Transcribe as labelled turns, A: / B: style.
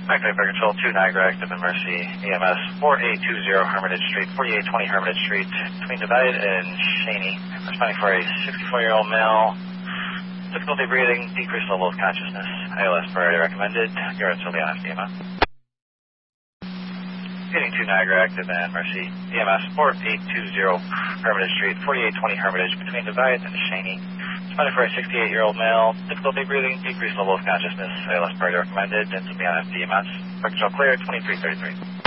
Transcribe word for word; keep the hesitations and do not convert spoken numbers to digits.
A: Backlight Bear Control two, Niagara, active in Mercy, E M S four eight two zero Hermitage Street, forty-eight twenty Hermitage Street, between Divide and Cheney. Responding for a sixty-four-year-old male. Difficulty breathing, decreased level of consciousness. I L S priority recommended. Urine will be on F D M S. Getting two, Niagara, active in Mercy, E M S four eight two zero Hermitage Street, forty-eight twenty Hermitage, between Divide and Cheney. Responding for a sixty-eight-year-old male. Difficulty breathing, decreased level of consciousness. I L S priority recommended. Will be on F D M S. Control clear, twenty-three thirty-three.